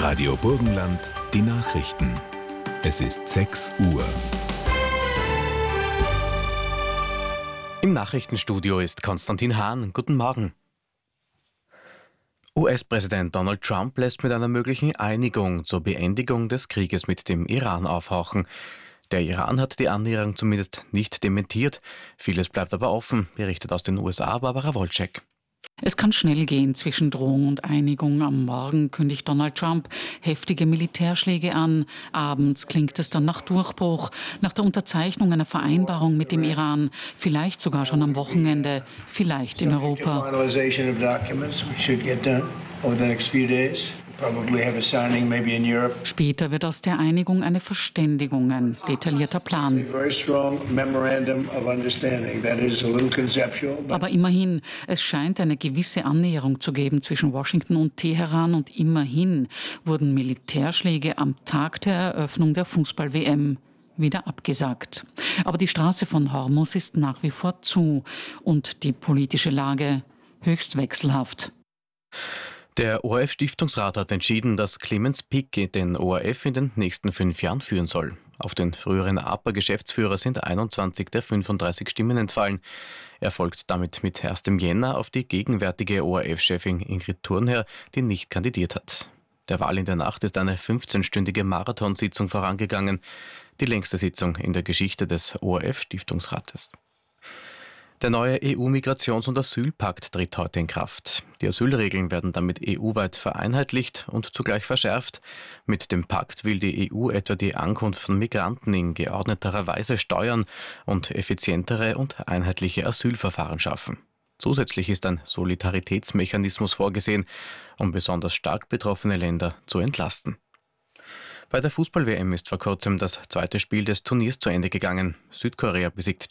Radio Burgenland, die Nachrichten. Es ist 6 Uhr. Im Nachrichtenstudio ist Konstantin Hahn. Guten Morgen. US-Präsident Donald Trump lässt mit einer möglichen Einigung zur Beendigung des Krieges mit dem Iran aufhorchen. Der Iran hat die Annäherung zumindest nicht dementiert. Vieles bleibt aber offen, berichtet aus den USA Barbara Wolczek. Es kann schnell gehen zwischen Drohung und Einigung. Am Morgen kündigt Donald Trump heftige Militärschläge an. Abends klingt es dann nach Durchbruch, nach der Unterzeichnung einer Vereinbarung mit dem Iran. Vielleicht sogar schon am Wochenende, vielleicht in Europa. Später wird aus der Einigung eine Verständigung, ein detaillierter Plan. Aber immerhin, es scheint eine gewisse Annäherung zu geben zwischen Washington und Teheran und immerhin wurden Militärschläge am Tag der Eröffnung der Fußball-WM wieder abgesagt. Aber die Straße von Hormuz ist nach wie vor zu und die politische Lage höchst wechselhaft. Der ORF-Stiftungsrat hat entschieden, dass Clemens Pick den ORF in den nächsten 5 Jahren führen soll. Auf den früheren APA-Geschäftsführer sind 21 der 35 Stimmen entfallen. Er folgt damit mit 1. Jänner auf die gegenwärtige ORF-Chefin Ingrid Thurnherr, die nicht kandidiert hat. Der Wahl in der Nacht ist eine 15-stündige Marathonsitzung vorangegangen, die längste Sitzung in der Geschichte des ORF-Stiftungsrates. Der neue EU-Migrations- und Asylpakt tritt heute in Kraft. Die Asylregeln werden damit EU-weit vereinheitlicht und zugleich verschärft. Mit dem Pakt will die EU etwa die Ankunft von Migranten in geordneterer Weise steuern und effizientere und einheitliche Asylverfahren schaffen. Zusätzlich ist ein Solidaritätsmechanismus vorgesehen, um besonders stark betroffene Länder zu entlasten. Bei der Fußball-WM ist vor kurzem das zweite Spiel des Turniers zu Ende gegangen. Südkorea besiegt